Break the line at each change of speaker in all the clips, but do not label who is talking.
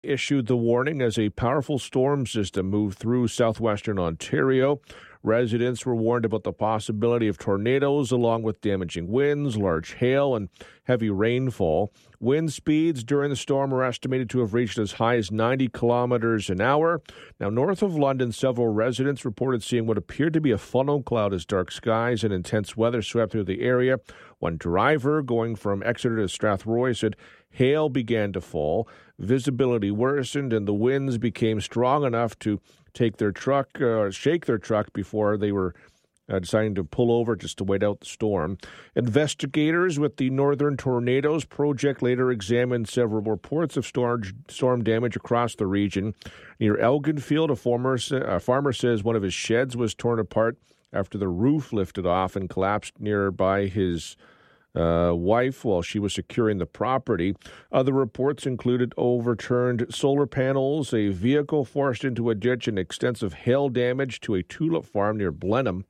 issued the warning as a powerful storm system moved through southwestern Ontario. Residents were warned about the possibility of tornadoes along with damaging winds, large hail, and heavy rainfall. Wind speeds during the storm are estimated to have reached as high as 90 kilometers an hour. Now, north of London, several residents reported seeing what appeared to be a funnel cloud as dark skies and intense weather swept through the area. One driver going from Exeter to Strathroy said hail began to fall, visibility worsened, and the winds became strong enough to shake their truck before they were deciding to pull over just to wait out the storm. Investigators with the Northern Tornadoes Project later examined several reports of storm damage across the region. Near Elginfield, a farmer says one of his sheds was torn apart after the roof lifted off and collapsed nearby his wife while she was securing the property. Other reports included overturned solar panels, a vehicle forced into a ditch, and extensive hail damage to a tulip farm near Blenheim.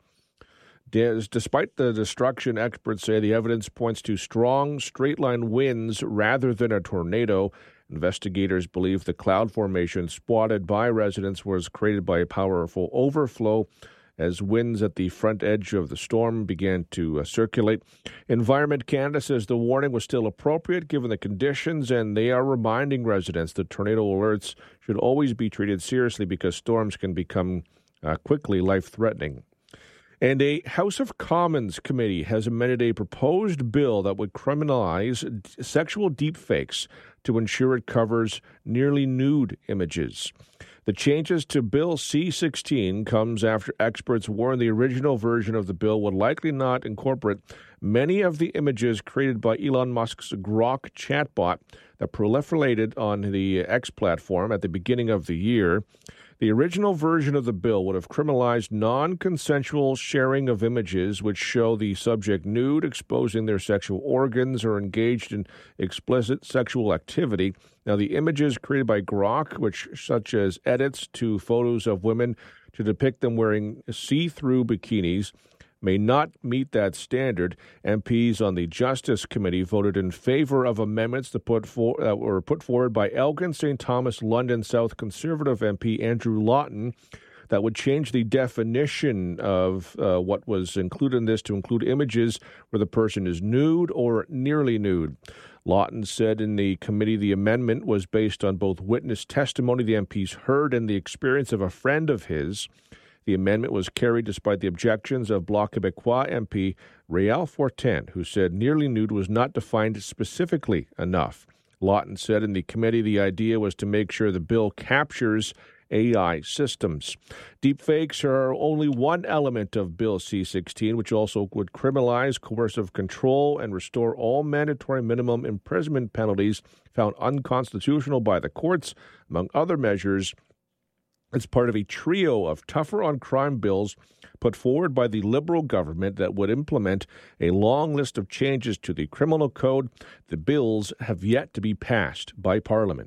Despite the destruction, experts say the evidence points to strong, straight-line winds rather than a tornado. Investigators believe the cloud formation spotted by residents was created by a powerful overflow as winds at the front edge of the storm began to circulate. Environment Canada says the warning was still appropriate given the conditions, and they are reminding residents that tornado alerts should always be treated seriously because storms can become quickly life-threatening. And a House of Commons committee has amended a proposed bill that would criminalize sexual deepfakes to ensure it covers nearly nude images. The changes to Bill C-16 comes after experts warned the original version of the bill would likely not incorporate many of the images created by Elon Musk's Grok chatbot that proliferated on the X platform at the beginning of the year. The original version of the bill would have criminalized non-consensual sharing of images which show the subject nude, exposing their sexual organs, or engaged in explicit sexual activity. Now, the images created by Grok, such as edits to photos of women to depict them wearing see-through bikinis, may not meet that standard. MPs on the Justice Committee voted in favor of amendments that were put forward by Elgin St. Thomas London South Conservative MP Andrew Lawton that would change the definition of what was included in this to include images where the person is nude or nearly nude. Lawton said in the committee the amendment was based on both witness testimony the MPs heard and the experience of a friend of his. The amendment was carried despite the objections of Bloc Québécois MP Réal Fortin, who said nearly nude was not defined specifically enough. Lawton said in the committee the idea was to make sure the bill captures AI systems. Deepfakes are only one element of Bill C-16, which also would criminalize coercive control and restore all mandatory minimum imprisonment penalties found unconstitutional by the courts, among other measures. It's part of a trio of tougher-on-crime bills put forward by the Liberal government that would implement a long list of changes to the criminal code. The bills have yet to be passed by Parliament.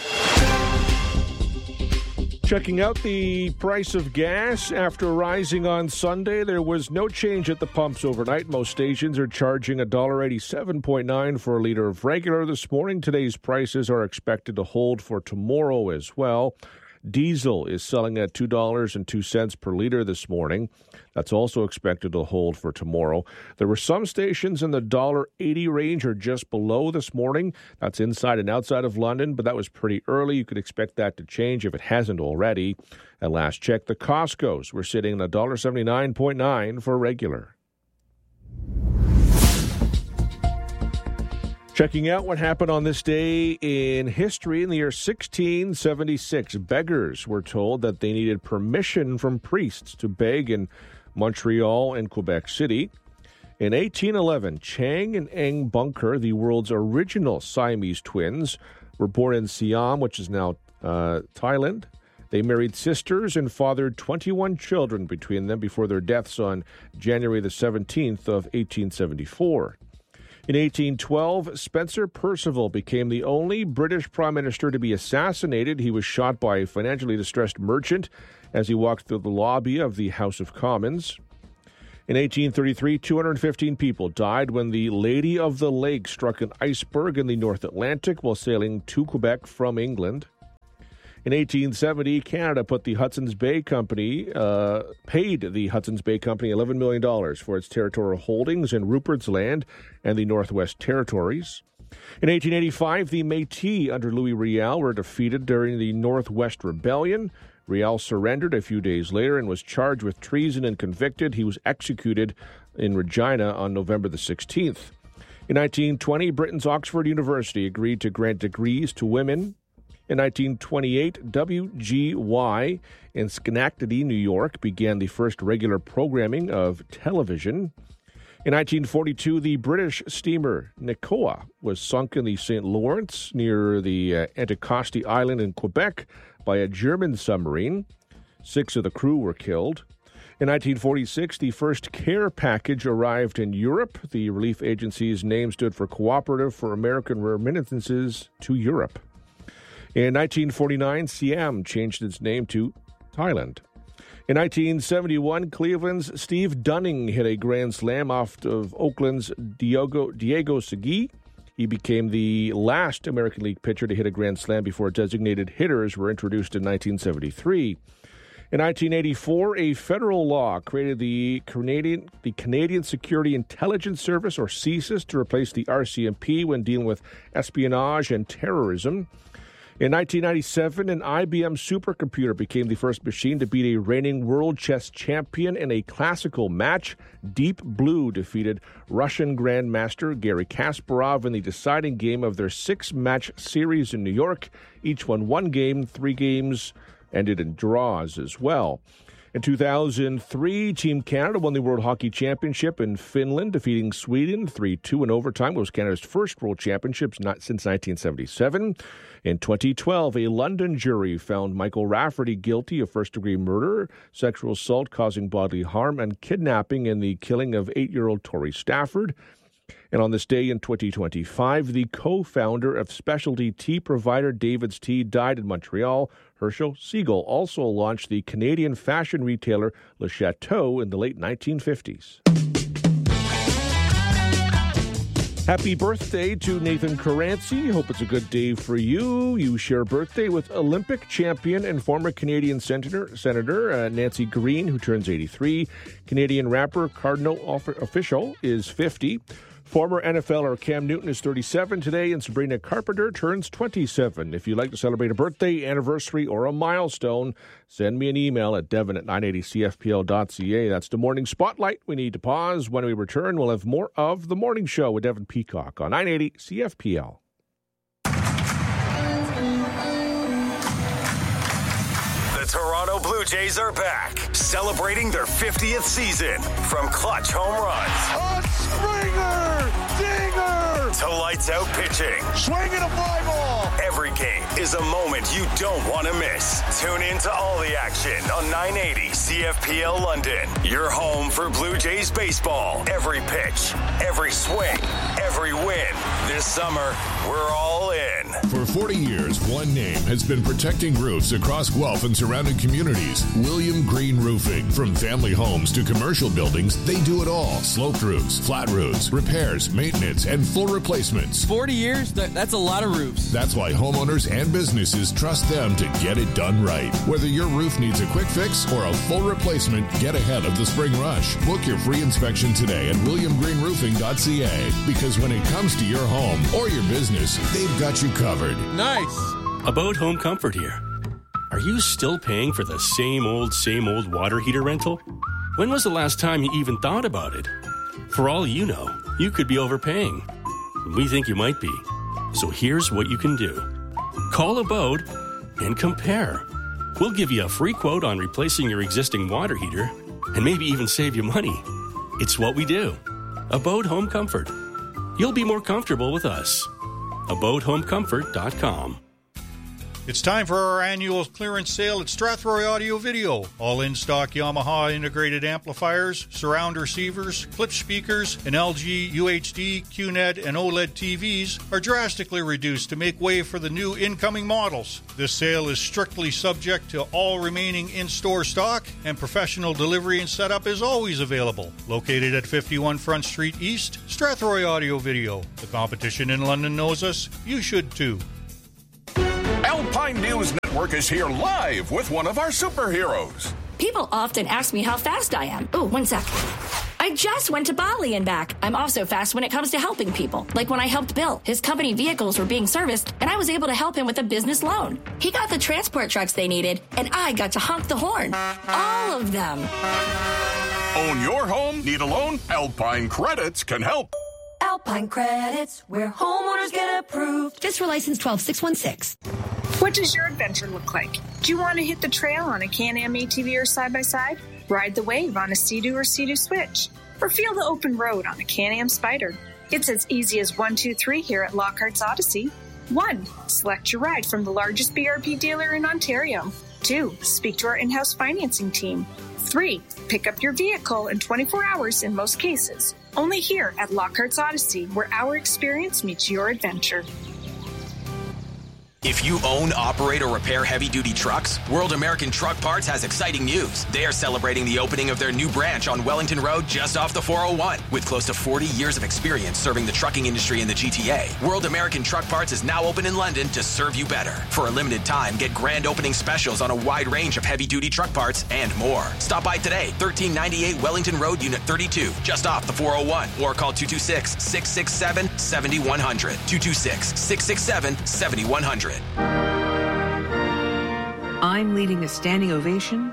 Checking out the price of gas after rising on Sunday, there was no change at the pumps overnight. Most stations are charging $1.87.9 for a liter of regular this morning. Today's prices are expected to hold for tomorrow as well. Diesel is selling at $2.02 per liter this morning. That's also expected to hold for tomorrow. There were some stations in the $1.80 range or just below this morning. That's inside and outside of London, but that was pretty early. You could expect that to change if it hasn't already. At last check, the Costco's were sitting at $1.79.9 for regular. Checking out what happened on this day in history. In the year 1676, beggars were told that they needed permission from priests to beg in Montreal and Quebec City. In 1811, Chang and Eng Bunker, the world's original Siamese twins, were born in Siam, which is now Thailand. They married sisters and fathered 21 children between them before their deaths on January the 17th of 1874. In 1812, Spencer Perceval became the only British Prime Minister to be assassinated. He was shot by a financially distressed merchant as he walked through the lobby of the House of Commons. In 1833, 215 people died when the Lady of the Lake struck an iceberg in the North Atlantic while sailing to Quebec from England. In 1870, Canada paid the Hudson's Bay Company $11 million for its territorial holdings in Rupert's Land and the Northwest Territories. In 1885, the Métis under Louis Riel were defeated during the Northwest Rebellion. Riel surrendered a few days later and was charged with treason and convicted. He was executed in Regina on November the 16th. In 1920, Britain's Oxford University agreed to grant degrees to women. In 1928, WGY in Schenectady, New York, began the first regular programming of television. In 1942, the British steamer Nicoa was sunk in the St. Lawrence near the Anticosti Island in Quebec by a German submarine. 6 of the crew were killed. In 1946, the first care package arrived in Europe. The relief agency's name stood for Cooperative for American Remittances to Europe. In 1949, Siam changed its name to Thailand. In 1971, Cleveland's Steve Dunning hit a grand slam off of Oakland's Diego Segui. He became the last American League pitcher to hit a grand slam before designated hitters were introduced in 1973. In 1984, a federal law created the Canadian Security Intelligence Service, or CSIS, to replace the RCMP when dealing with espionage and terrorism. In 1997, an IBM supercomputer became the first machine to beat a reigning world chess champion in a classical match. Deep Blue defeated Russian Grandmaster Garry Kasparov in the deciding game of their 6-match series in New York. Each won 1 game, 3 games ended in draws as well. In 2003, Team Canada won the World Hockey Championship in Finland, defeating Sweden 3-2 in overtime. It was Canada's first World Championships since 1977. In 2012, a London jury found Michael Rafferty guilty of first-degree murder, sexual assault causing bodily harm, and kidnapping in the killing of 8-year-old Tori Stafford. And on this day in 2025, the co-founder of specialty tea provider David's Tea died in Montreal. Herschel Siegel also launched the Canadian fashion retailer Le Chateau in the late 1950s. Happy birthday to Nathan Caranci. Hope it's a good day for you. You share a birthday with Olympic champion and former Canadian Senator Nancy Green, who turns 83. Canadian rapper Cardinal Official is 50. Former NFLer Cam Newton is 37 today, and Sabrina Carpenter turns 27. If you'd like to celebrate a birthday, anniversary, or a milestone, send me an email at devon@980cfpl.ca. That's the Morning Spotlight. We need to pause. When we return, we'll have more of The Morning Show with Devon Peacock on 980 CFPL.
Toronto Blue Jays are back, celebrating their 50th season. From clutch home runs,
a Springer, dinger,
to lights out pitching,
swinging a fly ball.
Every game is a moment you don't want to miss. Tune in to all the action on 980 CFPL London. Your home for Blue Jays baseball. Every pitch, every swing, every win. This summer, we're all in.
For 40 years, one name has been protecting roofs across Guelph and surrounding communities. William Green Roofing. From family homes to commercial buildings, they do it all. Sloped roofs, flat roofs, repairs, maintenance, and full replacements.
40 years? That's a lot of roofs.
That's why homeowners and businesses trust them to get it done right. Whether your roof needs a quick fix or a full replacement, get ahead of the spring rush. Book your free inspection today at williamgreenroofing.ca, because when it comes to your home or your business, they've got you covered.
Nice.
About Home Comfort here. Are you still paying for the same old water heater rental? When was the last time you even thought about it? For all you know, you could be overpaying. We think you might be. So here's what you can do. Call Abode and compare. We'll give you a free quote on replacing your existing water heater and maybe even save you money. It's what we do. Abode Home Comfort. You'll be more comfortable with us. AbodeHomeComfort.com.
It's time for our annual clearance sale at Strathroy Audio Video. All in-stock Yamaha integrated amplifiers, surround receivers, clip speakers, and LG UHD, QNED, and OLED TVs are drastically reduced to make way for the new incoming models. This sale is strictly subject to all remaining in-store stock, and professional delivery and setup is always available. Located at 51 Front Street East, Strathroy Audio Video. The competition in London knows us. You should too.
El Alpine News Network is here live with one of our superheroes.
People often ask me how fast I am. Oh, 1 sec. I just went to Bali and back. I'm also fast when it comes to helping people. Like when I helped Bill. His company vehicles were being serviced, and I was able to help him with a business loan. He got the transport trucks they needed, and I got to honk the horn. All of them.
Own your home? Need a loan? Alpine Credits can help.
Alpine Credits, where homeowners get approved.
Just for license 12616.
What does your adventure look like? Do you want to hit the trail on a Can-Am ATV or side-by-side? Ride the wave on a Sea-Doo or Sea-Doo Switch? Or feel the open road on a Can-Am Spyder? It's as easy as 1, 2, 3 here at Lockhart's Odyssey. 1. Select your ride from the largest BRP dealer in Ontario. 2. Speak to our in-house financing team. 3. Pick up your vehicle in 24 hours in most cases. Only here at Lockhart's Odyssey, where our experience meets your adventure.
If you own, operate, or repair heavy-duty trucks, World American Truck Parts has exciting news. They are celebrating the opening of their new branch on Wellington Road just off the 401. With close to 40 years of experience serving the trucking industry in the GTA, World American Truck Parts is now open in London to serve you better. For a limited time, get grand opening specials on a wide range of heavy-duty truck parts and more. Stop by today, 1398 Wellington Road, Unit 32, just off the 401, or call 226-667-7100. 226-667-7100.
I'm leading a standing ovation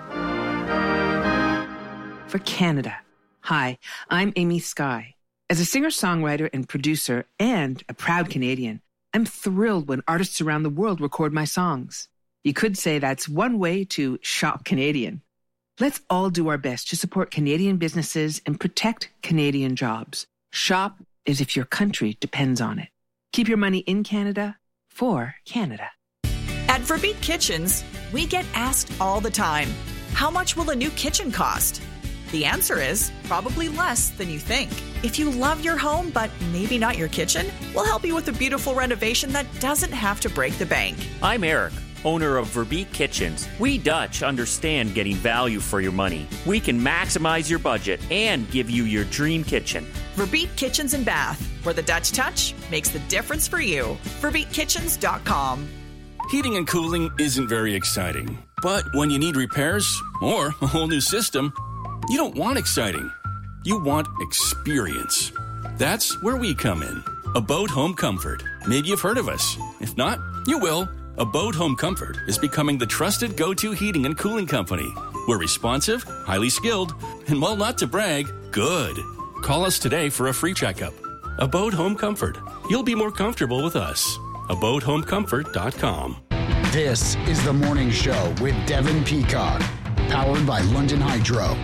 for Canada. Hi, I'm Amy Skye. As a singer-songwriter and producer and a proud Canadian, I'm thrilled when artists around the world record my songs. You could say that's one way to shop Canadian. Let's all do our best to support Canadian businesses and protect Canadian jobs. Shop as if your country depends on it. Keep your money in Canada for Canada.
At Verbeek Kitchens, we get asked all the time, how much will a new kitchen cost? The answer is probably less than you think. If you love your home, but maybe not your kitchen, we'll help you with a beautiful renovation that doesn't have to break the bank.
I'm Eric, owner of Verbeek Kitchens. We Dutch understand getting value for your money. We can maximize your budget and give you your dream kitchen.
Verbeek Kitchens and Bath, where the Dutch touch makes the difference for you. VerbeekKitchens.com.
Heating and cooling isn't very exciting. But when you need repairs or a whole new system, you don't want exciting. You want experience. That's where we come in. Abode Home Comfort. Maybe you've heard of us. If not, you will. Abode Home Comfort is becoming the trusted go-to heating and cooling company. We're responsive, highly skilled, and while not to brag, good. Call us today for a free checkup. Abode Home Comfort. You'll be more comfortable with us. AbodeHomeComfort.com.
This is The Morning Show with Devin Peacock, powered by London Hydro.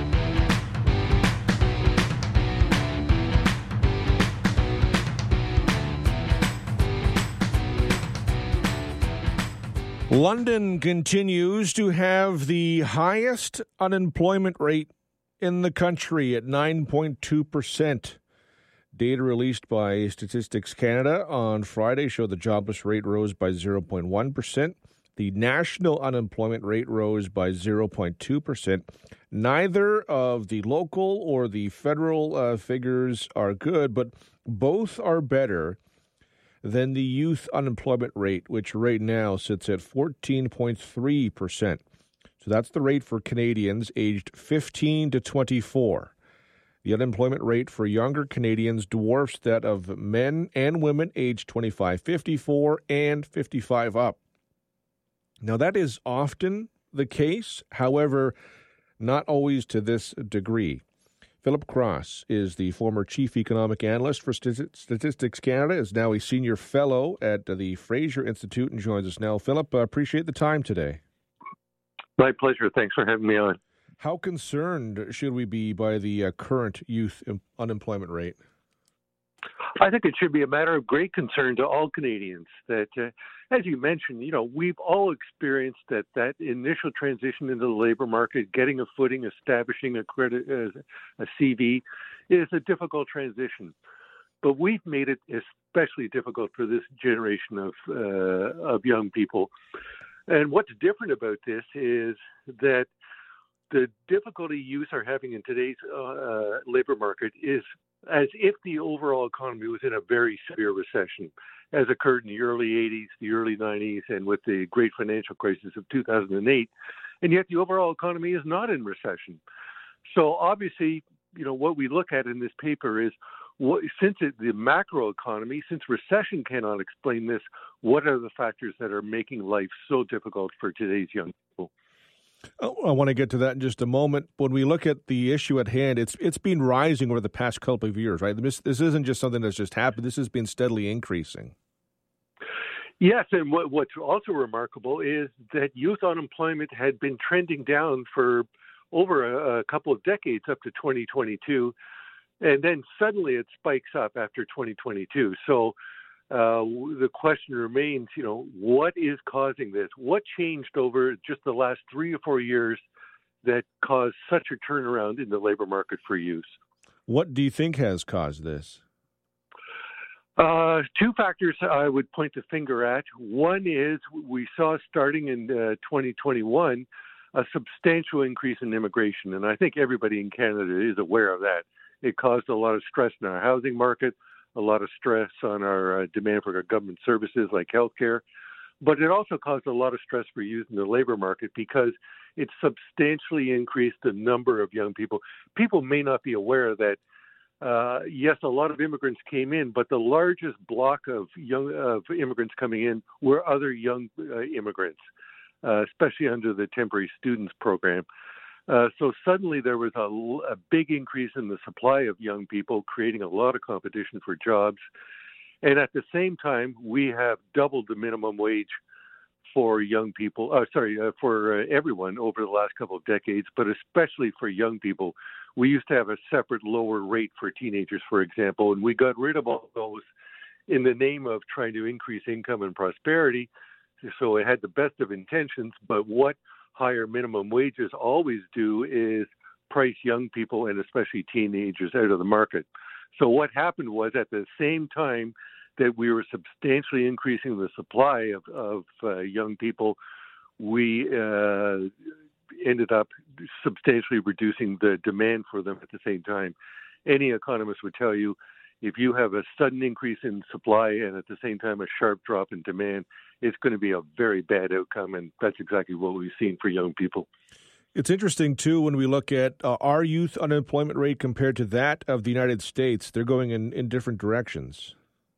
London continues to have the highest unemployment rate in the country at 9.2%. Data released by Statistics Canada on Friday showed the jobless rate rose by 0.1%. The national unemployment rate rose by 0.2%. Neither of the local or the federal figures are good, but both are better than the youth unemployment rate, which right now sits at 14.3%. So that's the rate for Canadians aged 15 to 24. The unemployment rate for younger Canadians dwarfs that of men and women aged 25, 54, and 55 up. Now, that is often the case, however, not always to this degree. Philip Cross is the former chief economic analyst for Statistics Canada, is now a senior fellow at the Fraser Institute and joins us now. Philip, appreciate the time today.
My pleasure. Thanks for having me on.
How concerned should we be by the current youth unemployment rate?
I think it should be a matter of great concern to all Canadians that, as you mentioned, we've all experienced that initial transition into the labor market, getting a footing, establishing a credit, a CV, is a difficult transition. But we've made it especially difficult for this generation of young people. And what's different about this is that the difficulty youth are having in today's labor market is as if the overall economy was in a very severe recession, as occurred in the early 80s, the early 90s, and with the great financial crisis of 2008. And yet the overall economy is not in recession. So obviously, what we look at in this paper is, the macro economy, since recession cannot explain this, what are the factors that are making life so difficult for today's young people?
I want to get to that in just a moment. When we look at the issue at hand, it's been rising over the past couple of years, right? This isn't just something that's just happened. This has been steadily increasing.
Yes, and what's also remarkable is that youth unemployment had been trending down for over a couple of decades up to 2022, and then suddenly it spikes up after 2022. So the question remains, what is causing this? What changed over just the last 3 or 4 years that caused such a turnaround in the labor market for youth?
What do you think has caused this?
Two factors I would point the finger at. One is we saw starting in 2021 a substantial increase in immigration, and I think everybody in Canada is aware of that. It caused a lot of stress in our housing market, a lot of stress on our demand for our government services like healthcare, but it also caused a lot of stress for youth in the labor market because it substantially increased the number of young people. People may not be aware that yes, a lot of immigrants came in, but the largest block of immigrants coming in were other young immigrants, especially under the temporary students program. So suddenly there was a big increase in the supply of young people, creating a lot of competition for jobs. And at the same time, we have doubled the minimum wage for young people, for everyone over the last couple of decades, but especially for young people. We used to have a separate lower rate for teenagers, for example, and we got rid of all those in the name of trying to increase income and prosperity. So it had the best of intentions, but what higher minimum wages always do is price young people and especially teenagers out of the market. So what happened was at the same time that we were substantially increasing the supply of young people, we ended up substantially reducing the demand for them at the same time. Any economist would tell you if you have a sudden increase in supply and at the same time a sharp drop in demand, it's going to be a very bad outcome, and that's exactly what we've seen for young people.
It's interesting, too, when we look at our youth unemployment rate compared to that of the United States. They're going in different directions.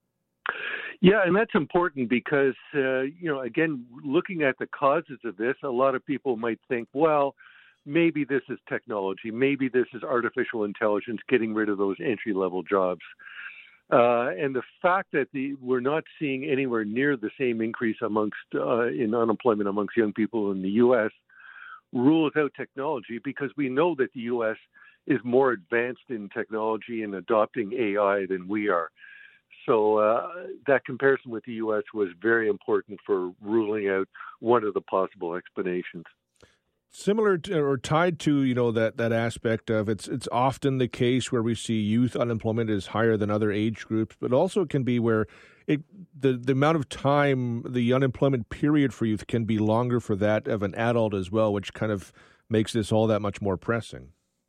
Yeah, and that's important because, again, looking at the causes of this, a lot of people might think, well, maybe this is technology. Maybe this is artificial intelligence getting rid of those entry-level jobs. And the fact that we're not seeing anywhere near the same increase in unemployment amongst young people in the U.S. rules out technology, because we know that the U.S. is more advanced in technology and adopting AI than we are. So that comparison with the U.S. was very important for ruling out one of the possible explanations.
Similar to, or tied to, that aspect of it's often the case where we see youth unemployment is higher than other age groups, but also it can be where the amount of time, the unemployment period for youth can be longer for that of an adult as well, which kind of makes this all that much more pressing.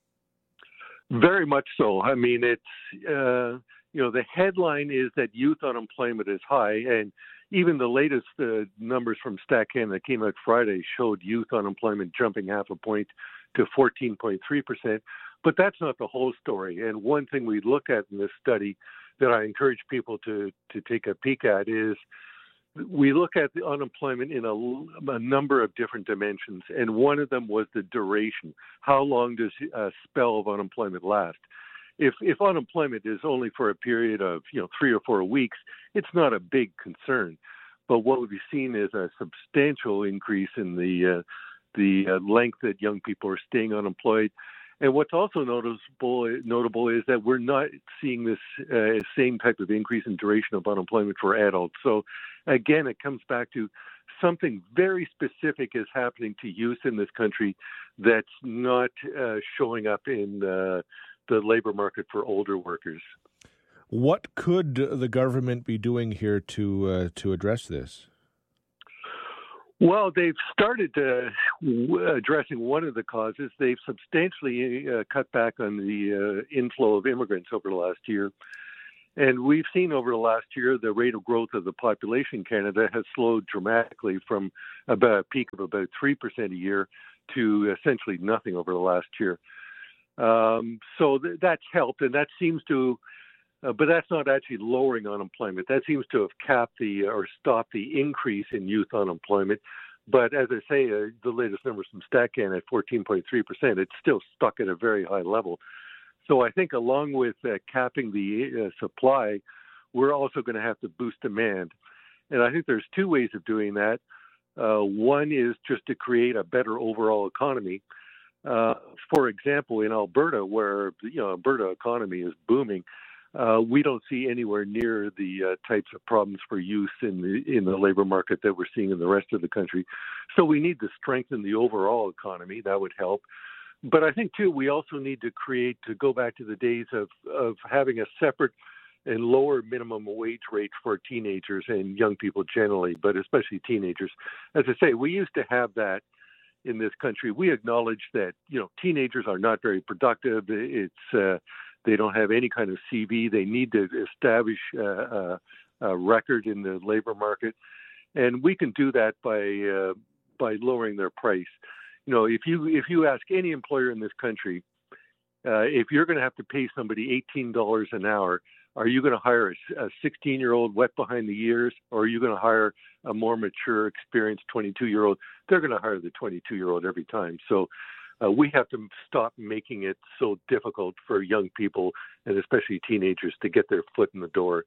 Very much so. I mean, it's, the headline is that youth unemployment is high, and even the latest numbers from StatCan that came out Friday showed youth unemployment jumping half a point to 14.3%. But that's not the whole story. And one thing we look at in this study that I encourage people to take a peek at is we look at the unemployment in a number of different dimensions. And one of them was the duration. How long does a spell of unemployment last? If unemployment is only for a period of 3 or 4 weeks, it's not a big concern. But what we've seen is a substantial increase in the length that young people are staying unemployed. And what's also notable is that we're not seeing this same type of increase in duration of unemployment for adults. So again, it comes back to something very specific is happening to youth in this country that's not showing up in the labor market for older workers.
What could the government be doing here to address this?
Well, they've started addressing one of the causes. They've substantially cut back on the inflow of immigrants over the last year. And we've seen over the last year the rate of growth of the population in Canada has slowed dramatically from about a peak of about 3% a year to essentially nothing over the last year. So that's helped, and that seems to, but that's not actually lowering unemployment. That seems to have capped or stopped the increase in youth unemployment. But as I say, the latest numbers from StatCan at 14.3%, it's still stuck at a very high level. So I think along with capping the supply, we're also going to have to boost demand. And I think there's two ways of doing that. One is just to create a better overall economy. For example, in Alberta, where the Alberta economy is booming, we don't see anywhere near the types of problems for youth in the labor market that we're seeing in the rest of the country. So we need to strengthen the overall economy. That would help. But I think, too, we also need to go back to the days of having a separate and lower minimum wage rate for teenagers and young people generally, but especially teenagers. As I say, we used to have that in this country. We acknowledge that, teenagers are not very productive. They don't have any kind of CV. They need to establish a record in the labor market. And we can do that by lowering their price. If you ask any employer in this country, if you're going to have to pay somebody $18 an hour, are you going to hire a 16-year-old wet behind the ears, or are you going to hire a more mature, experienced 22-year-old? They're going to hire the 22-year-old every time. So we have to stop making it so difficult for young people, and especially teenagers, to get their foot in the door.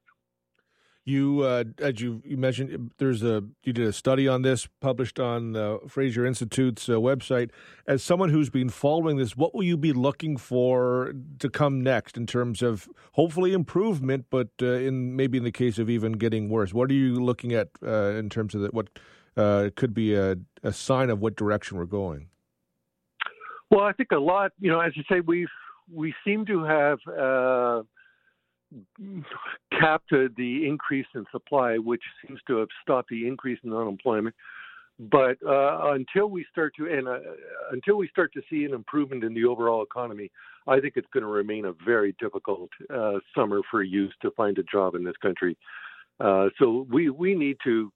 You, as you mentioned, you did a study on this published on the Fraser Institute's website. As someone who's been following this, what will you be looking for to come next in terms of hopefully improvement, but maybe in the case of even getting worse? What are you looking at in terms of what could be a sign of what direction we're going?
Well, I think a lot. As you say, we seem to have capped the increase in supply, which seems to have stopped the increase in unemployment. But until we start to see an improvement in the overall economy, I think it's going to remain a very difficult summer for youth to find a job in this country. So we need to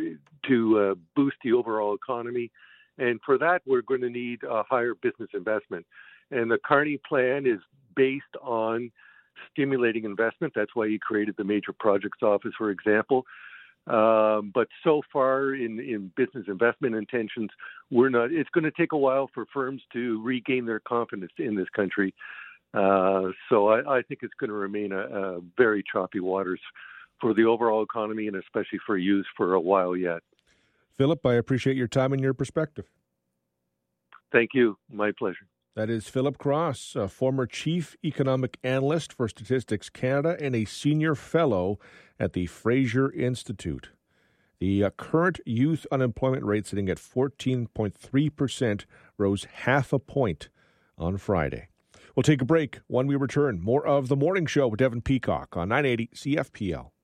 boost the overall economy, and for that we're going to need a higher business investment. And the Carney plan is based on stimulating investment. That's why he created the Major Projects Office, for example. But so far in business investment intentions, it's going to take a while for firms to regain their confidence in this country. So I think it's going to remain a very choppy waters for the overall economy, and especially for youth, for a while yet.
Philip, I appreciate your time and your perspective.
Thank you. My pleasure.
That is Philip Cross, a former chief economic analyst for Statistics Canada and a senior fellow at the Fraser Institute. The current youth unemployment rate, sitting at 14.3%, rose 0.5 point on Friday. We'll take a break. When we return, more of The Morning Show with Devin Peacock on 980 CFPL.